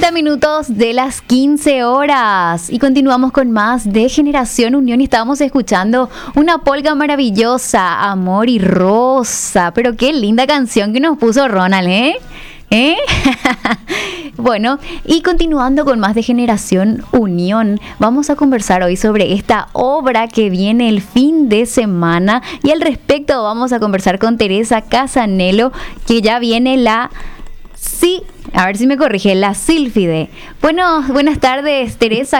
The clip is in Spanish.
30 minutos de las 15 horas y continuamos con más de Generación Unión y estábamos escuchando una polka maravillosa, Amor y Rosa, pero qué linda canción que nos puso Ronald, ¿eh? Bueno, y continuando con más de Generación Unión, vamos a conversar hoy sobre esta obra que viene el fin de semana y al respecto vamos a conversar con Teresa Casanello, que ya viene a ver si me corrige, la Sílfide. Bueno, buenas tardes, Teresa.